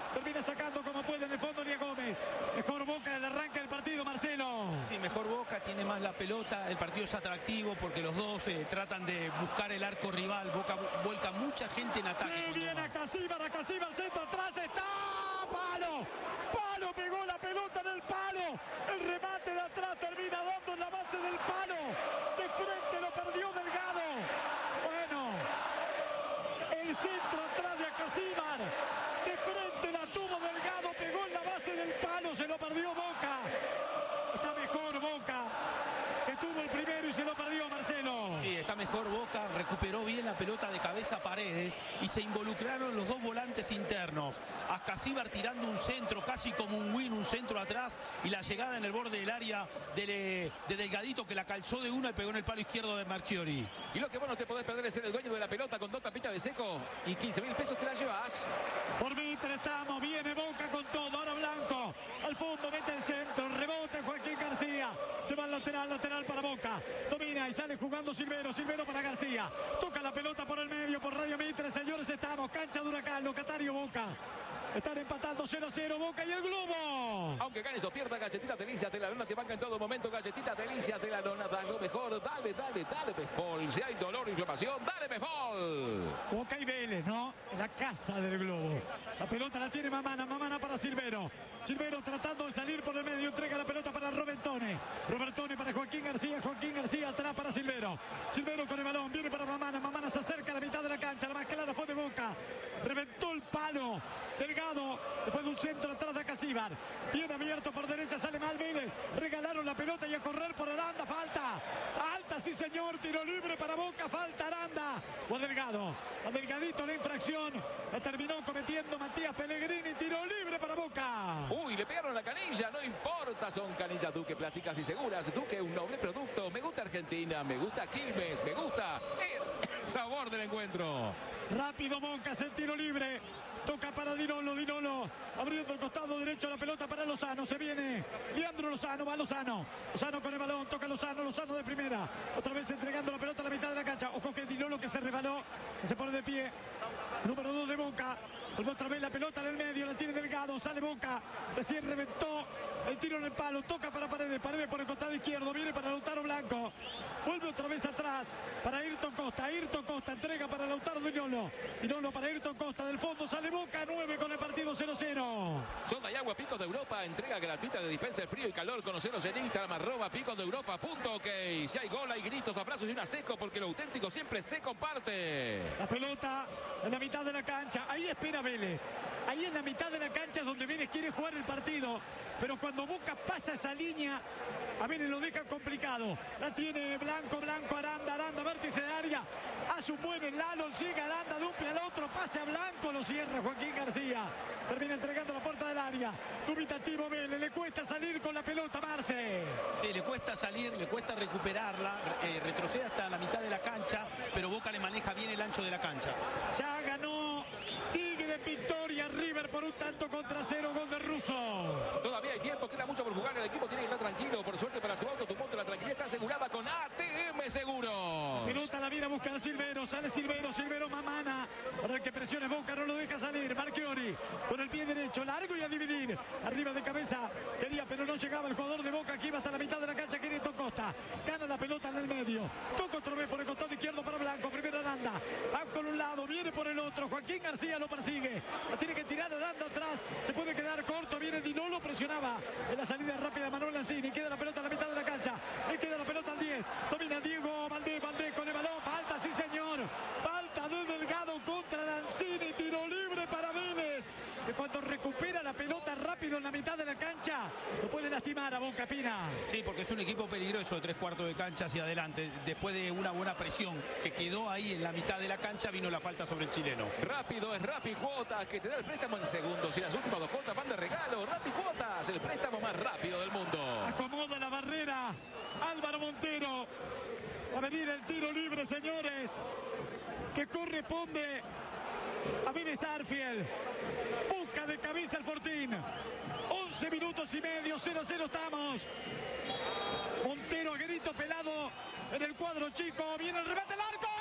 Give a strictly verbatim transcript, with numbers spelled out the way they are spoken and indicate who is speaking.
Speaker 1: termina sacando como puede en el fondo Lía Gómez. Mejor Boca en el arranque del partido, Marcelo.
Speaker 2: Sí, mejor Boca, tiene más la pelota, el partido es atractivo porque los dos eh, tratan de buscar el arco rival. Boca vuelca mucha gente en ataque.
Speaker 1: Sí, viene a Casíbar, a Casíbar, centro atrás, está, palo, palo, pegó la pelota en el palo, el remate de atrás termina dando en la base del palo, de frente lo perdió Delgado. Bueno, el centro atrás de Acasíbar, de frente la tuvo Delgado, pegó en la base del palo, se lo perdió Boca. Está mejor Boca, que tuvo el primero y se lo perdió, Marcelo.
Speaker 2: Sí, está mejor Boca, recuperó bien la pelota de cabeza a Paredes y se involucraron los dos volantes internos. Acasíbar tirando un centro, casi como un win, un centro atrás, y la llegada en el borde del área de, de Delgadito, que la calzó de una y pegó en el palo izquierdo de Marchiori.
Speaker 3: Y lo que vos no te podés perder es ser el dueño de la pelota con dos tapitas de seco y quince mil pesos te la llevas.
Speaker 1: Por Mitre estamos, viene Boca con todo, ahora Blanco, al fondo mete el centro, rebota Joaquín García, se va al lateral, lateral para Boca, domina y sale jugando Silvero, Silvero para García, toca la pelota por el medio, por Radio Mitre, señores, estamos, cancha de Huracán, locatario Boca. Están empatando cero a cero Boca y el Globo.
Speaker 3: Aunque ganes o pierdas, Galletita Delicia, te la lona te banca en todo momento. Galletita Delicia, te la lona da lo mejor. Dale, dale, dale, Pefol. Si hay dolor o inflamación, dale, Pefol.
Speaker 1: Boca y Vélez, ¿no? En la casa del Globo. La pelota la tiene Mamana, Mamana para Silvero. Silvero tratando de salir por el medio, entrega la pelota para Robertone. Robertone para Joaquín García, Joaquín García atrás para Silvero. Silvero con el balón, viene para Mamana, Mamana se acerca a la mitad de la cancha, la más clara fue de Boca. Reventó el palo. Delgado, después de un centro atrás de Acasíbar. Bien abierto por derecha, sale mal Vélez. Regalaron la pelota y a correr por Aranda. Falta. Falta, sí señor. Tiro libre para Boca. Falta Aranda. O a Delgado. A Delgadito la infracción. La terminó cometiendo Matías Pellegrini. Tiro libre para Boca.
Speaker 3: Uy, le pegaron la canilla. No importa. Son canillas Duque, plásticas y seguras. Duque, un noble producto. Me gusta Argentina. Me gusta Quilmes. Me gusta el sabor del encuentro.
Speaker 1: Rápido Boca, el tiro libre. Toca para Dinolo, Dinolo. Abriendo el costado derecho la pelota para Lozano. Se viene Leandro Lozano, va Lozano. Lozano con el balón, toca Lozano, Lozano de primera. Otra vez entregando la pelota a la mitad de la cancha. Ojo que Dinolo que se resbaló, que se pone de pie. Número dos de Boca. Vuelve otra vez la pelota en el medio, la tiene Delgado, sale Boca. Recién reventó el tiro en el palo, toca para Paredes, Paredes por el costado izquierdo, viene para Lautaro Blanco. Vuelve otra vez atrás para Ayrton Costa, Ayrton Costa entrega para Lautaro Dinolo. Dinolo para Ayrton Costa, del fondo sale Boca, nueve con el partido cero cero.
Speaker 3: Soda y agua Picos de Europa, entrega gratuita de dispensa de frío y calor. Conoceros en Instagram, arroba picos de Europa punto ok. Si hay gol, hay gritos, abrazos y una seco, porque lo auténtico siempre se comparte.
Speaker 1: La pelota en la mitad de la cancha, ahí espera Vélez. Ahí en la mitad de la cancha es donde Vélez quiere jugar el partido. Pero cuando Boca pasa esa línea, a Vélez lo deja complicado. La tiene Blanco, Blanco, Aranda, Aranda, vértice de área. Hace un buen Lalo, llega Aranda, duple al otro, pase a Blanco, lo cierra Joaquín García. Termina entregando la puerta del área. Dubitativo Vélez, le cuesta salir con la pelota, Marce.
Speaker 2: Sí, le cuesta salir, le cuesta recuperarla, eh, retrocede hasta la mitad de la cancha, pero Boca le maneja bien el ancho de la cancha.
Speaker 1: Ya ganó Tigre, victoria, River por un tanto contra cero, gol de Russo.
Speaker 3: Todavía hay tiempo, queda mucho por jugar, el equipo tiene que estar tranquilo. Por suerte para tu auto, tu moto, la tranquilidad está asegurada con A T M Seguros.
Speaker 1: Pelota la viene a buscar Silvero, sale Silvero, Silvero Mamana, para el que presione Boca, no lo deja salir, Marchiori, con el pie derecho, largo y a dividir, arriba de cabeza, quería pero no llegaba el jugador de Boca, que iba hasta la mitad de la cancha, Quirito Costa, gana la pelota en el medio, toca otra vez por el costado izquierdo para Blanco, primero Aranda, va con un lado, viene por el otro, Joaquín García lo persigue, la tiene que tirar Aranda atrás, se puede quedar corto, viene Dinolo, presionaba en la salida rápida Manuel Lanzini, queda la pelota a la mitad de la cancha, le queda la pelota al diez, domina Diego Valdés, Valdés con el balón, falta, sí señor, falta de Delgado contra Lanzini, tiro libre para Vélez, que cuando recupera la pelota rápido en la mitad de la cancha, lo puede lastimar a Boca, Pina.
Speaker 2: Sí, porque es un equipo peligroso de tres cuartos de cancha hacia adelante. Después de una buena presión que quedó ahí en la mitad de la cancha, vino la falta sobre el chileno.
Speaker 3: Rápido es Rappi Cuotas, que te da el préstamo en segundos y las últimas dos cuotas van de regalo. Rappi Cuotas, el préstamo más rápido del mundo.
Speaker 1: Acomoda la barrera Álvaro Montero. Va a venir el tiro libre, señores, que corresponde a Vélez Arfield. Busca de cabeza el Fortín. once minutos y medio, cero a cero estamos. Montero a grito pelado en el cuadro chico. Viene el remate al arco.